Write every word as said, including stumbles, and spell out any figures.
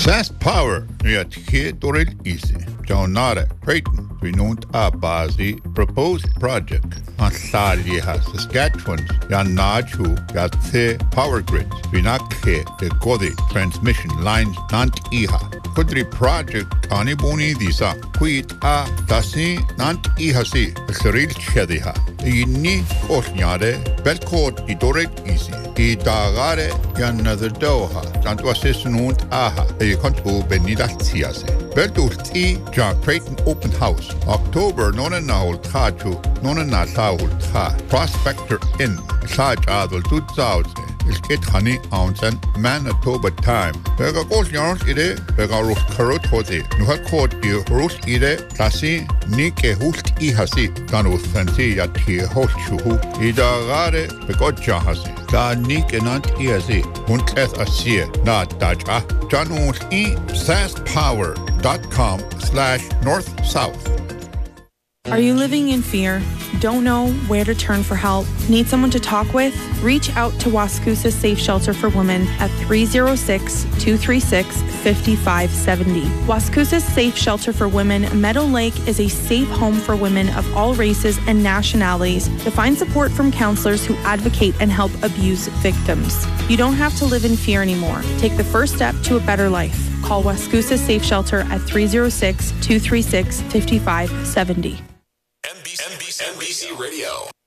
Fast Power at Dorel Easy. Jaunare, Creighton, Renount Abazi, proposed project on Saliha, Saskatchewan, Yanachu, Yatse Power Grids, Vinakhe, the Godi transmission lines, Nant Iha. Kudri project Anibuni Disa, Quit A, Dasi, Nant Ihasi, Seril Shediha. Inni Osnyare, Belcode, Idorel Easy. Idagare, Yanather Doha, Tantwasis Nunt Aha, a control Benidatiase. Beldusti, John Creighton Open House, October Nona Naul Taju, Nona Nasaul Ta, Prospector Inn, Saj Adol Tutsaus, Ilkit Honey Ounce, Manitoba Time. Vega Gos Yarns Ide, Vega Rus Karot Hose, Nuha Court, you Rus Ide, Tasi, Nike Hust Ihasi, Tanus Fancy Yati Host Shuhu, Ida Gare, Begoja Hasi, Da Nik and Ant Iasi, Hunteth Asia, Not Daja, Janus E. Fastpower dot com slash north south. Are you living in fear? Don't know where to turn for help? Need someone to talk with? Reach out to Wascoosa Safe Shelter for Women at three oh six, two three six, five five seven oh. Wascoosa Safe Shelter for Women Meadow Lake is a safe home for women of all races and nationalities to find support from counselors who advocate and help abuse victims. You don't have to live in fear anymore. Take the first step to a better life. Call Wascoosa Safe Shelter at three oh six, two three six, five five seven oh. N B C Radio.